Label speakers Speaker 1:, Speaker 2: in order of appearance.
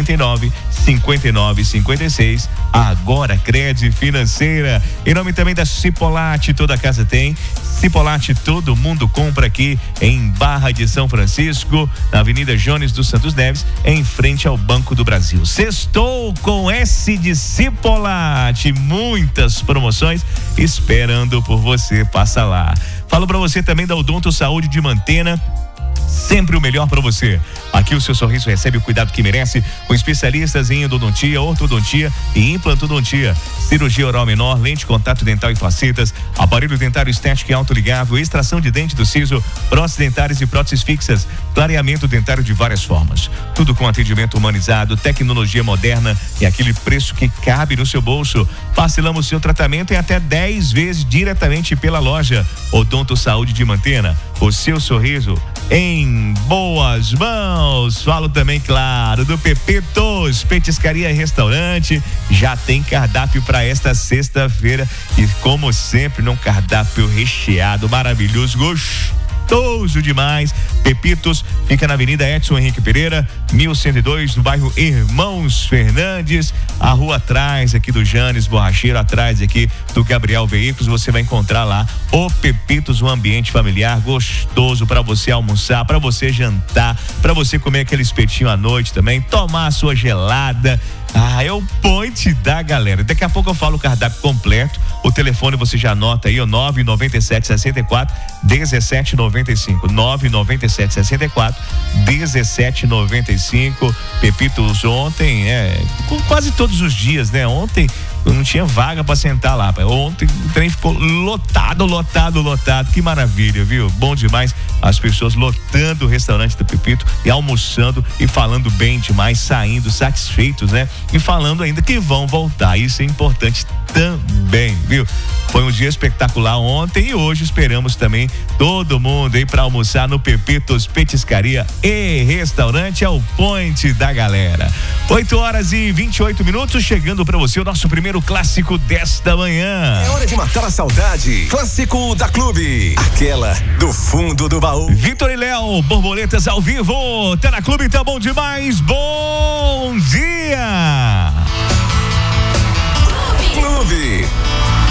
Speaker 1: 5956. Agora Cred Financeira. Em nome também da Cipolate, toda casa tem. Cipolate, todo mundo compra aqui em Barra de São Francisco, na Avenida Jones dos Santos Neves, em frente ao Banco do Brasil. Sextou com S de Cipolate, muitas promoções esperando por você. Passa lá. Falo para você também da Odonto Saúde de Mantena. Sempre o melhor para você. Aqui o seu sorriso recebe o cuidado que merece, com especialistas em endodontia, ortodontia e implantodontia, cirurgia oral menor, lente, contato dental e facetas, aparelho dentário estético e autoligável, extração de dente do siso, próteses dentárias e próteses fixas, clareamento dentário de várias formas. Tudo com atendimento humanizado, tecnologia moderna e aquele preço que cabe no seu bolso. Parcelamos seu tratamento em até 10 vezes diretamente pela loja. Odonto Saúde de Mantena, o seu sorriso em boas mãos. Falo também, claro, do Pepitos Petiscaria e Restaurante. Já tem cardápio para esta sexta-feira e, como sempre, num cardápio recheado, maravilhoso, gostoso demais. Pepitos fica na Avenida Edson Henrique Pereira, 1102, no bairro Irmãos Fernandes, a rua atrás aqui do Janes Borracheiro, atrás aqui do Gabriel Veículos. Você vai encontrar lá o Pepitos, um ambiente familiar gostoso para você almoçar, para você jantar, para você comer aquele espetinho à noite também, tomar a sua gelada. É o point da galera. Daqui a pouco eu falo o cardápio completo. O telefone você já anota aí, o 99764-1795. 99764-1795. Pepitos ontem, quase todos os dias, né? Ontem eu não tinha vaga pra sentar lá. Ontem o trem ficou lotado. Que maravilha, viu? Bom demais. As pessoas lotando o restaurante do Pepito e almoçando e falando bem demais, saindo satisfeitos, né? E falando ainda que vão voltar. Isso é importante também, viu? Foi um dia espetacular ontem e hoje esperamos também todo mundo aí pra almoçar no Pepitos Petiscaria e Restaurante. É o point da galera. 8h28, chegando pra você o nosso primeiro clássico desta manhã.
Speaker 2: É hora de matar a saudade. Clássico da Clube. Aquela do fundo do baú.
Speaker 1: Vitor e Léo, Borboletas ao vivo. Tá na Clube, tá bom demais. Bom dia.
Speaker 2: Clube.